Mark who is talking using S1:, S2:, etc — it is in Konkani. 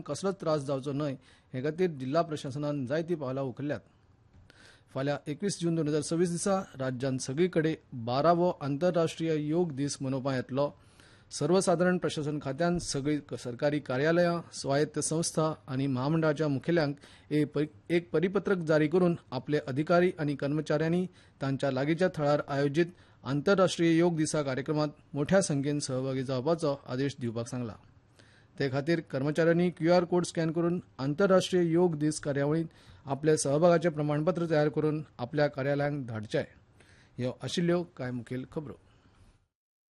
S1: लोकांक कसलोच त्रास जावचो न्हय हे खातीर जिल्हा प्रशासनान जायतीं पावलां उखल्ल्यात. फाल्यां 21 जून 2026 दिसा राज्यात सगळीकडे 12वो आंतरराष्ट्रीय योग दीस मनोवपात येतलो. सर्वसाधारण प्रशासन खात्यान सगळी सरकारी कार्यालयां, स्वायत्त संस्था आनी महामंडळाच्या मुखेल्यांक एक परिपत्रक जारी करून आपले अधिकारी आनी कर्मचाऱ्यांनी तांच्या लागींच्या थळार आयोजीत आंतरराष्ट्रीय योग दिसा कार्यक्रमात मोठ्या संख्येन सहभागी जावपाचो आदेश दिवपाक सांगला. ते खातीर कर्मचाऱ्यांनी QR कोड स्कॅन करून आंतरराष्ट्रीय योग दीस कार्यावळीत आपले सहभागाचे प्रमाणपत्र तयार करून आपल्या कार्यालयांक धाडचें. ह्यो आशिल्ल्यो कांय मुखेल खबरो.